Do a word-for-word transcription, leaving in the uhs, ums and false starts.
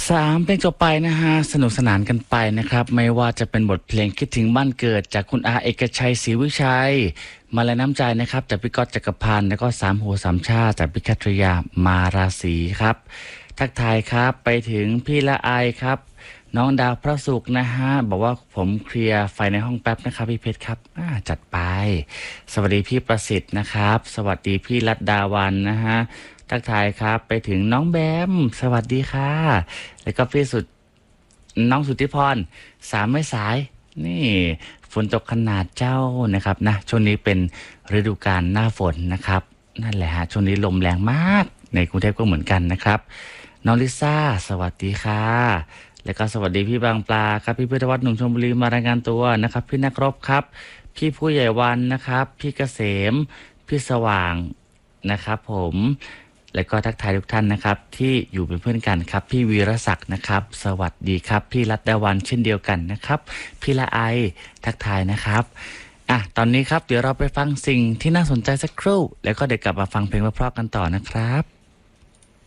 สามเพลงจบไปนะฮะสนุกสนานกันไปนะครับไม่ว่าจะเป็นบทเพลงคิดถึงบ้านเกิดจากคุณอาเอกชัยศรีวิชัยมาและน้ำใจนะครับจากพี่ก๊อตจักรพันธ์แล้วก็สามหัวสามชาติจากพี่คัทริยามาราศีครับทักทายครับไปถึงพี่ละไอครับน้องดาวพระสุขนะฮะบอกว่าผมเคลียร์ไฟในห้องแป๊บนะครับพี่เพชรครับอ่าจัดไปสวัสดีพี่ประสิทธิ์นะครับสวัสดีพี่รัตดาวันนะฮะทักทายครับไปถึงน้องแบมสวัสดีค่ะแล้วก็พี่สุดน้องสุทธิพรสามไม่สายนี่ฝนตกขนาดเจ้านะครับนะช่วงนี้เป็นฤดูกาลหน้าฝนนะครับนั่นแหละฮะช่วงนี้ลมแรงมากในกรุงเทพก็เหมือนกันนะครับน้องลิซ่าสวัสดีค่ะแล้วก็สวัสดีพี่บางปลาครับพี่พุทธวัฒน์หนุ่มชลบุรีมารายงานตัวนะครับพี่นักรบครับพี่ผู้ใหญ่วันนะครับพี่เกษมพี่สว่างนะครับผมแล้วก็ทักทายทุกท่านนะครับที่อยู่เป็นเพื่อนกันครับพี่วีรศักดิ์นะครับสวัสดีครับพี่รัตดาวันเช่นเดียวกันนะครับพี่ละไอทักทายนะครับอ่ะตอนนี้ครับเดี๋ยวเราไปฟังสิ่งที่น่าสนใจสักครู่แล้วก็เดี๋ยวกลับมาฟังเพลงเพราะๆกันต่อนะครับ